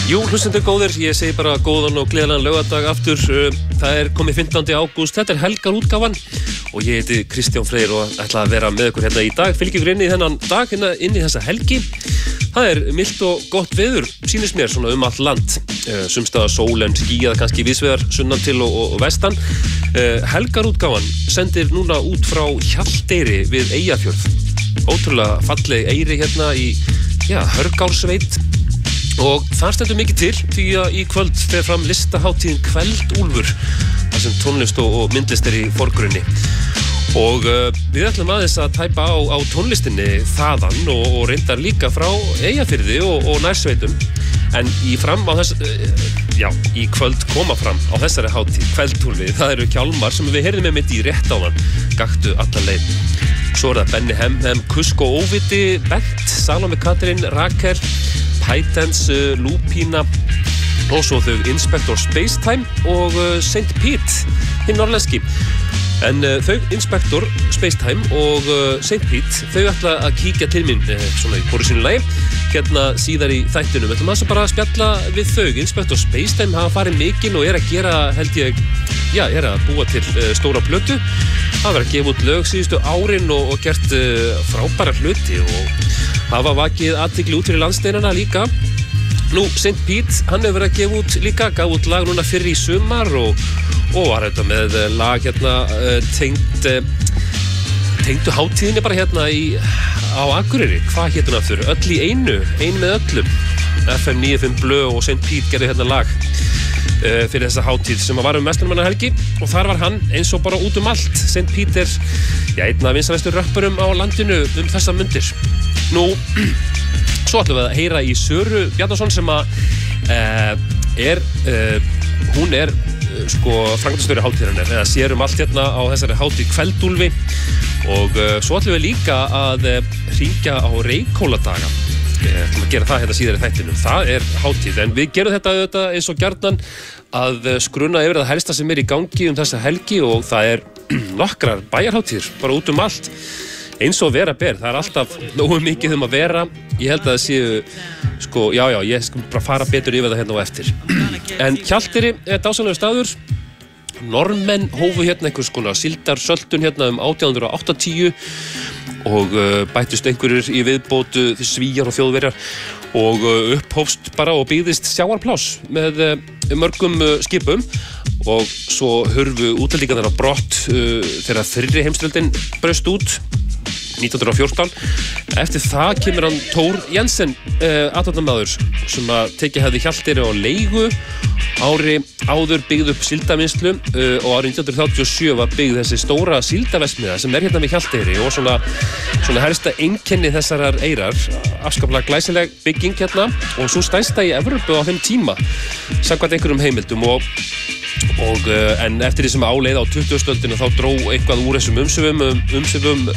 Jú, hlustendur góðir, ég segi bara góðan og gleðilegan laugardag aftur. Það komið 15. ágúst, þetta helgarútgáfan og ég heiti Kristján Freyr og ætla að vera með ykkur hérna í dag. Fylgja ykkur inn í þennan dag, inn í þessa helgi. Það milt og gott veður, sýnist mér svona allt land. Sumstaðar sól en skýjað kannski víðsvegar sunnan til og vestan. Helgarútgáfan sendir núna út frá Hjalteyri við Eyjafjörð. Ótrúlega falleg eyri hérna í Hörgársveit. Og það stendur mikið til því að í kvöld fer fram listahátíðin Kveldúlfur þar sem tónlist og myndlist í forgrunni og við ætlum aðeins að tæpa á tónlistinni þaðan og reyndar líka frá Eyjafirði og nærsveitum en í kvöld koma fram á þessari hátíð Kveldúlfi, það eru Hjálmar sem við heyrðum með mitt í rétt áðan, gaktu allan leið. Svo það Benni Hem, Kusk og Óviti, Bent, Salome Katrín, Rakel, Pythons, Lupína og svo þau Inspector Spacetime og St. Pete hinn norðlenski. En þau Inspector Spacetime og St. Pete, þau ætla að kíkja til mín svona í hvoru sínu lagi hérna síðar í þættinum. Við ætlum að bara spjalla við þau. Inspector Spacetime hafa farið mikinn og að gera, held ég, að búa til stóra plötu. Það verið að gefa út lög síðustu árin og gert frábæra hluti og hafa vakið athygli út fyrir landsteinana líka. Nú, St. Pete, hann hefur verið að gefa út líka, gaf út lag núna fyrr í sumar og var þetta með lag hérna tengdu hátíðinni bara hérna á Akureyri. Hvað hétt hún aftur? Öll í einu, ein með öllum. FM 95 Blö og St. Pete gerðu hérna lag fyrir þessa hátíð sem var Vestlunarmannahelgi og þar var hann eins og bara út allt. St. Pete einn af vinsælustu röppurum á landinu þessa mundir. Nú, svo ætlum við að heyra í Söru Bjarnason sem hún framkvæmdastjóri hátíðarinnar eða sér allt hérna á þessari hátíð Kveldúlfi og svo ætlum við líka að hringja á Reykhóladaga. Við ætlum að gera það hérna síðar í þættinum. Það hátíð, en við gerum þetta eins og gjarnan að skruna yfir það helsta sem í gangi þessa helgi og það nokkrar bæjarhátíðir bara út allt. Eins og vera ber, það alltaf nógu mikið að vera. Ég held að það séu, ég skal bara fara betur yfir það hérna á eftir. En Hjalteyri dásamlegur staður. Normenn hófu hérna einhvers konar síldarsöltun hérna 1880 og bættust einhverjir í viðbót Svíar og Þjóðverjar og upphófst bara og byggðist sjávarpláss með mörgum skipum og svo hurfu útlendingarnir á brott þegar fyrri heimsstyrjöldin braust út 1914. Eftir það kemur hann Thor Jensen, athafnamaður sem tekið hefði Hjalteyri á leigu ári áður byggð upp síldavinnslu og árið 1937 var byggð þessi stóra síldaverksmiðja sem hérna við Hjalteyri og svona helsta einkenni þessarar eyrar, afskaplega glæsileg bygging hérna og svo stærsta í Evrópu á þeim tíma samkvæmt einhverjum heimildum en eftir því sem áleið á 20. öldina þá dró eitthvað úr þessum umsvifum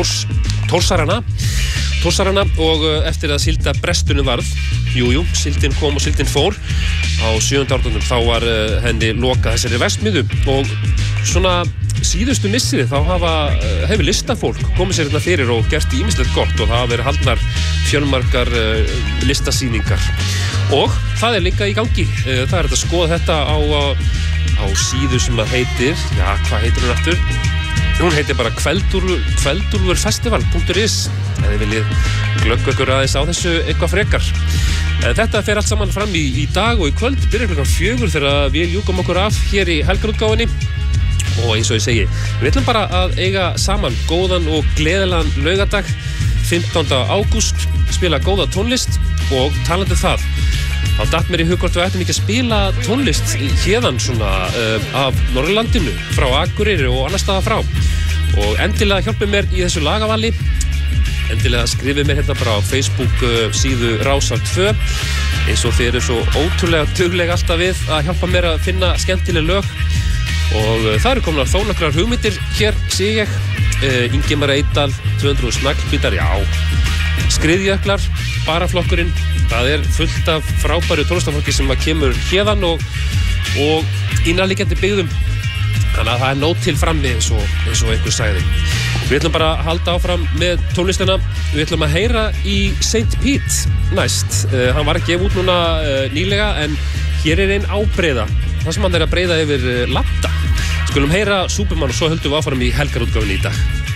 Tórsarana og eftir að síldabrestunum varð, síldin kom og síldin fór á 7. áratugnum þá var henni lokað þessari verksmiðju og svona síðustu misseri þá hefur listafólk komið sér hérna fyrir og gert ýmislegt gott og það hafa verið haldnar fjölmargar listasýningar og það líka í gangi. Það hægt að skoða þetta á síðu sem heitir, hvað heitir hún aftur? Hún heitir bara kveldúlfurfestival.is ef þið viljið glöggva ykkur aðeins á þessu eitthvað frekar. Þetta fer allt saman fram í dag og í kvöld byrjar klukkan 4 þegar við ljúkum okkur af hér í helgarútgáfunni og eins og ég segi, við ætlum bara að eiga saman góðan og gleðilegan laugardag 15. ágúst, spila góða tónlist og talandi það þá datt mér í hug hvort við ættum ekki að spila tónlist héðan svona af Norðurlandinu, frá Akureyri og annars staðar frá og endilega hjálpið mér í þessu lagavali endilega skrifið mér hérna bara á Facebook síðu Rásar 2 eins og þið eru svo ótrúlega duglega alltaf við að hjálpa mér að finna skemmtileg lög og það eru komnar þó nokkrar hugmyndir hér, sé ég Ingimar Eydal, 200 snaglbítar, Skriðjöklar, Baraflokkurinn, það fullt af frábæru tónlistafólki sem kemur héðan og í nærliggjandi byggðum Þannig að það nóg til frammi eins og einhver sagði. Við ætlum bara að halda áfram með tónlistina. Við ætlum að heyra í St. Pete næst. Hann var að gefa út núna nýlega en hér ein ábreiða. Það sem hann að breiða yfir Latta. Skulum heyra Superman og svo höldum við áfram í helgarútgáfunni í dag.